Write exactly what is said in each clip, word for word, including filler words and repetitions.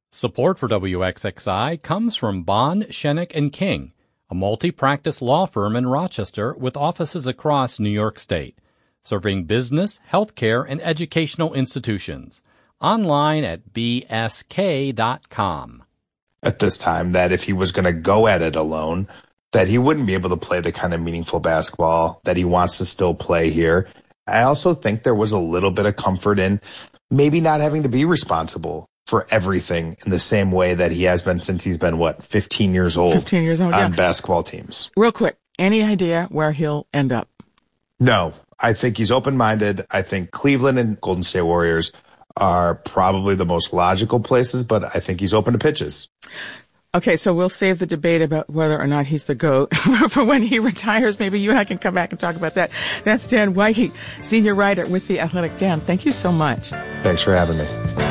Support for W X X I comes from Bond, Shenik and King, a multi-practice law firm in Rochester with offices across New York State, serving business, healthcare, and educational institutions. Online at b s k dot com. At this time, that if he was going to go at it alone, that he wouldn't be able to play the kind of meaningful basketball that he wants to still play here. I also think there was a little bit of comfort in maybe not having to be responsible for everything in the same way that he has been since he's been, what, fifteen years old, fifteen years old on yeah. basketball teams. Real quick, any idea where he'll end up? No, I think he's open-minded. I think Cleveland and Golden State Warriors are probably the most logical places, but I think he's open to pitches. Okay, so we'll save the debate about whether or not he's the GOAT for when he retires. Maybe you and I can come back and talk about that. That's Dan Whitey, senior writer with The Athletic. Dan, thank you so much. Thanks for having me.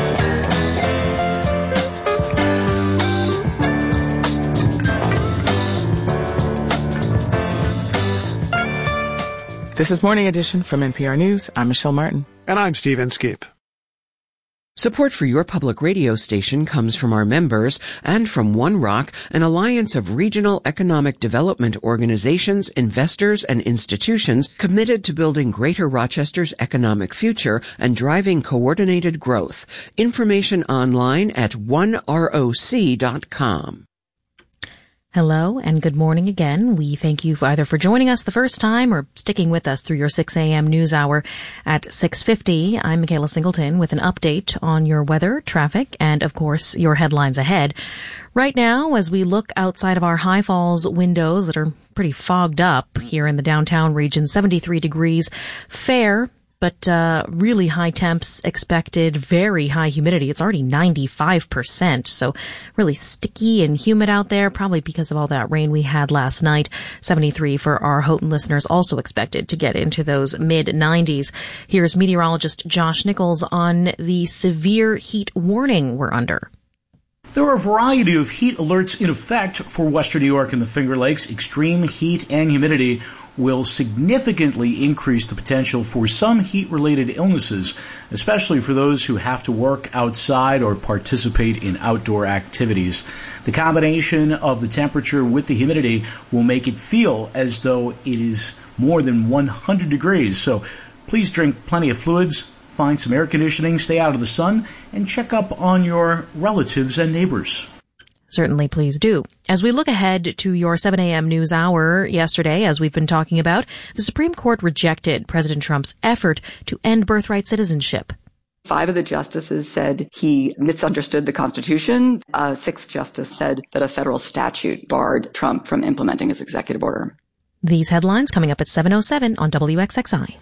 This is Morning Edition from N P R News. I'm Michelle Martin. And I'm Steve Inskeep. Support for your public radio station comes from our members and from One Rock, an alliance of regional economic development organizations, investors, and institutions committed to building Greater Rochester's economic future and driving coordinated growth. Information online at one roc dot com. Hello and good morning again. We thank you either for joining us the first time or sticking with us through your six a.m. news hour at six fifty. I'm Michaela Singleton with an update on your weather, traffic, and, of course, your headlines ahead. Right now, as we look outside of our High Falls windows that are pretty fogged up here in the downtown region, seventy-three degrees, fair, but uh really high temps expected, very high humidity. It's already ninety-five percent, so really sticky and humid out there, probably because of all that rain we had last night. seventy-three for our Houghton listeners, also expected to get into those mid nineties. Here's meteorologist Josh Nichols on the severe heat warning we're under. There are a variety of heat alerts in effect for western New York and the Finger Lakes. Extreme heat and humidity will significantly increase the potential for some heat-related illnesses, especially for those who have to work outside or participate in outdoor activities. The combination of the temperature with the humidity will make it feel as though it is more than one hundred degrees. So please drink plenty of fluids, find some air conditioning, stay out of the sun, and check up on your relatives and neighbors. Certainly, please do. As we look ahead to your seven a.m. news hour yesterday, as we've been talking about, the Supreme Court rejected President Trump's effort to end birthright citizenship. Five of the justices said he misunderstood the Constitution. A sixth justice said that a federal statute barred Trump from implementing his executive order. These headlines coming up at seven oh seven on W X X I.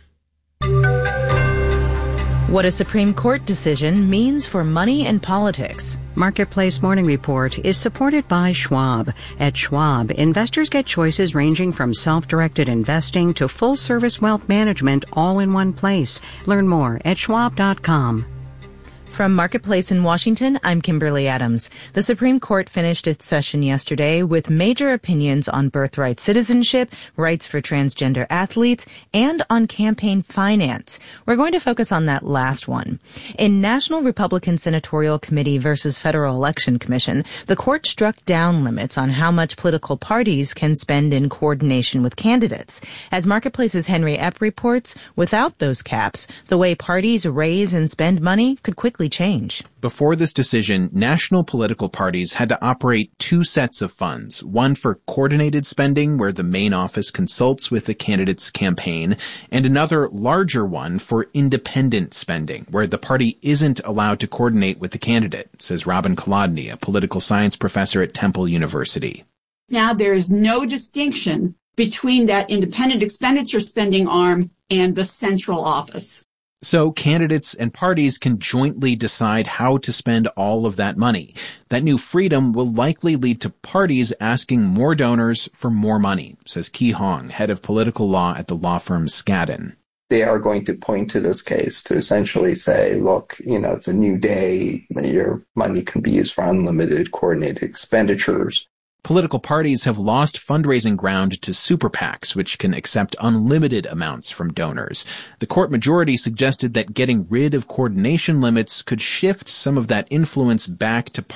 What a Supreme Court decision means for money and politics. Marketplace Morning Report is supported by Schwab. At Schwab, investors get choices ranging from self-directed investing to full-service wealth management all in one place. Learn more at schwab dot com. From Marketplace in Washington, I'm Kimberly Adams. The Supreme Court finished its session yesterday with major opinions on birthright citizenship, rights for transgender athletes, and on campaign finance. We're going to focus on that last one. In National Republican Senatorial Committee versus Federal Election Commission, the court struck down limits on how much political parties can spend in coordination with candidates. As Marketplace's Henry Epp reports, without those caps, the way parties raise and spend money could quickly change. Before this decision, national political parties had to operate two sets of funds, one for coordinated spending, where the main office consults with the candidate's campaign, and another larger one for independent spending, where the party isn't allowed to coordinate with the candidate, says Robin Kolodny, a political science professor at Temple University. Now, there is no distinction between that independent expenditure spending arm and the central office. So candidates and parties can jointly decide how to spend all of that money. That new freedom will likely lead to parties asking more donors for more money, says Ki Hong, head of political law at the law firm Skadden. They are going to point to this case to essentially say, look, you know, it's a new day. Your money can be used for unlimited coordinated expenditures. Political parties have lost fundraising ground to super PACs, which can accept unlimited amounts from donors. The court majority suggested that getting rid of coordination limits could shift some of that influence back to